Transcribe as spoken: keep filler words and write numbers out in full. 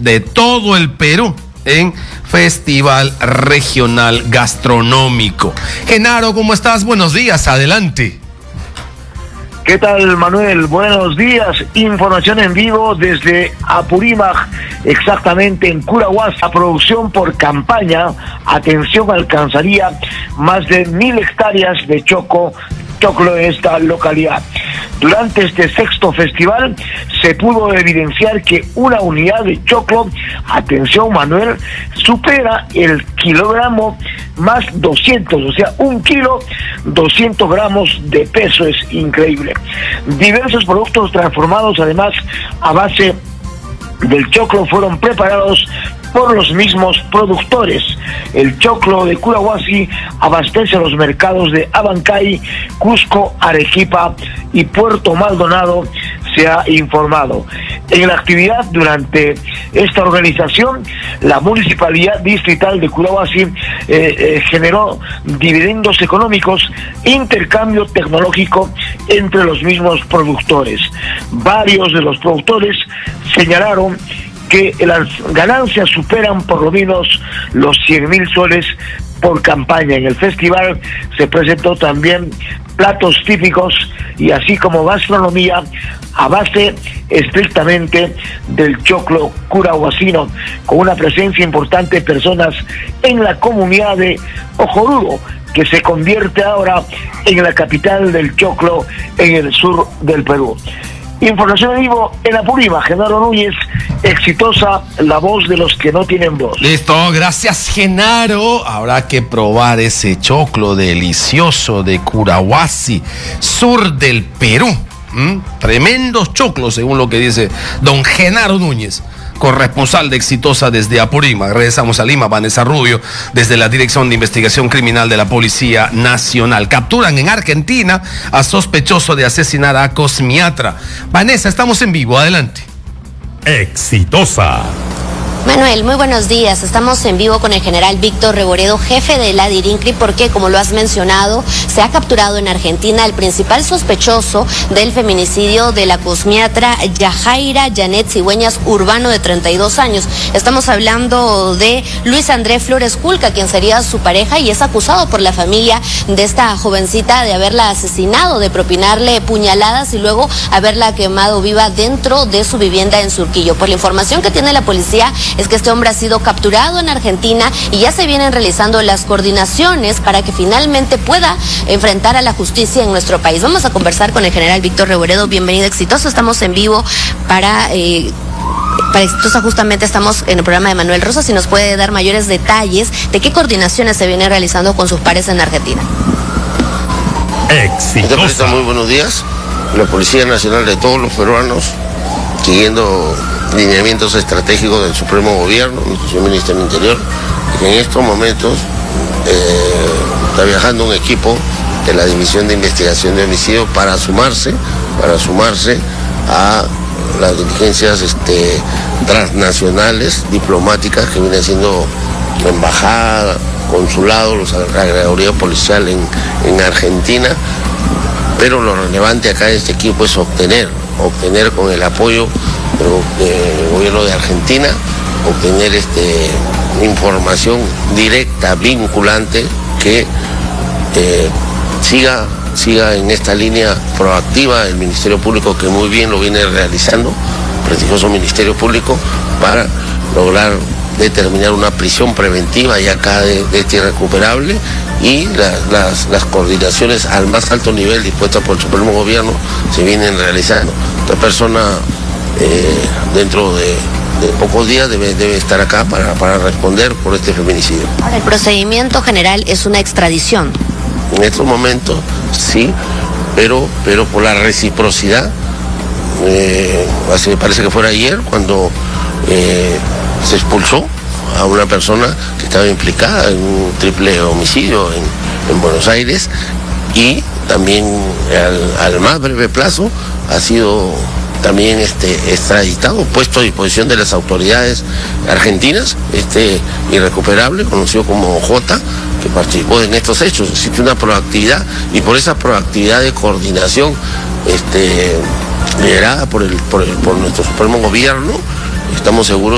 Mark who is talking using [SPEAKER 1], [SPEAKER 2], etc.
[SPEAKER 1] de todo el Perú en Festival Regional Gastronómico. Genaro, ¿cómo estás? Buenos días, adelante.
[SPEAKER 2] ¿Qué tal, Manuel? Buenos días. Información en vivo desde Apurímac, exactamente en Curahuasi. La producción por campaña, atención, alcanzaría más de mil hectáreas de choco, choclo en esta localidad. Durante este sexto festival se pudo evidenciar que una unidad de choclo, atención, Manuel, supera el kilogramo más doscientos, o sea, un kilo, doscientos gramos de peso. Es increíble. Diversos productos transformados, además, a base del choclo, fueron preparados por los mismos productores. El choclo de Curahuasi abastece a los mercados de Abancay, Cusco, Arequipa y Puerto Maldonado, se ha informado. En la actividad durante esta organización, la Municipalidad Distrital de Curahuasi eh, eh, generó dividendos económicos e intercambio tecnológico entre los mismos productores. Varios de los productores señalaron que las ganancias superan por lo menos los cien mil soles por campaña. En el festival se presentó también platos típicos y así como gastronomía a base estrictamente del choclo curahuasino, con una presencia importante de personas en la comunidad de Ojoruro, que se convierte ahora en la capital del choclo en el sur del Perú. Información en vivo en Apurímac, Genaro Núñez, exitosa, la voz de los que no tienen voz.
[SPEAKER 1] Listo, gracias, Genaro. Habrá que probar ese choclo delicioso de Curahuasi, sur del Perú. ¿Mm? Tremendos choclos, según lo que dice don Genaro Núñez, corresponsal de Exitosa desde Apurímac. Regresamos a Lima. Vanessa Rubio, desde la Dirección de Investigación Criminal de la Policía Nacional. Capturan en Argentina a sospechoso de asesinar a Cosmiatra. Vanessa, estamos en vivo, adelante.
[SPEAKER 3] Exitosa.
[SPEAKER 4] Manuel, muy buenos días. Estamos en vivo con el general Víctor Reboredo, jefe de la DIRINCRI, porque, como lo has mencionado, se ha capturado en Argentina el principal sospechoso del feminicidio de la cosmiatra Yajaira Janet Cigüeñas Urbano, de treinta y dos años. Estamos hablando de Luis André Flores Culca, quien sería su pareja, y es acusado por la familia de esta jovencita de haberla asesinado, de propinarle puñaladas y luego haberla quemado viva dentro de su vivienda en Surquillo. Por la información que tiene la policía, es que este hombre ha sido capturado en Argentina y ya se vienen realizando las coordinaciones para que finalmente pueda enfrentar a la justicia en nuestro país. Vamos a conversar con el general Víctor Reboredo. Bienvenido, Exitoso. Estamos en vivo para... Eh, Para Exitosa, justamente estamos en el programa de Manuel Rosa. Si nos puede dar mayores detalles de qué coordinaciones se vienen realizando con sus pares en Argentina.
[SPEAKER 3] Exitosa.
[SPEAKER 5] Muy buenos días. La Policía Nacional de todos los peruanos, siguiendo lineamientos estratégicos del Supremo Gobierno, nuestro Ministerio del Interior, que en estos momentos eh, está viajando un equipo de la División de Investigación de Homicidio para sumarse, para sumarse a las diligencias este, transnacionales, diplomáticas, que viene siendo la embajada, consulado, los, la agregaduría policial en, en Argentina. Pero lo relevante acá de este equipo es obtener, obtener con el apoyo del gobierno de Argentina, obtener este, información directa, vinculante, que eh, siga, siga en esta línea proactiva el Ministerio Público, que muy bien lo viene realizando, prestigioso Ministerio Público, para lograr determinar una prisión preventiva ya acá de, de este irrecuperable, y la, las, las coordinaciones al más alto nivel dispuestas por el Supremo Gobierno se vienen realizando. Esta persona eh, dentro de, de pocos días debe, debe estar acá para, para responder por este feminicidio.
[SPEAKER 4] Ahora, el procedimiento general es una extradición.
[SPEAKER 5] En estos momentos sí, pero, pero por la reciprocidad, eh, hace, parece que fuera ayer cuando eh, se expulsó a una persona que estaba implicada en un triple homicidio en, en Buenos Aires, y también al, al más breve plazo ha sido también este, extraditado, puesto a disposición de las autoridades argentinas, este irrecuperable, conocido como J, que participó en estos hechos. Existe una proactividad, y por esa proactividad de coordinación este, liderada por, el, por, el, por nuestro Supremo Gobierno, estamos seguros